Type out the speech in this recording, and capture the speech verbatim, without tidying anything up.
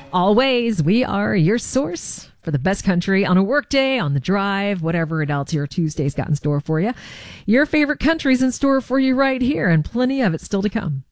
Always, we are your source for the best country on a work day, on the drive, whatever else your Tuesday's got in store for you. Your favorite country's in store for you right here, and plenty of it still to come.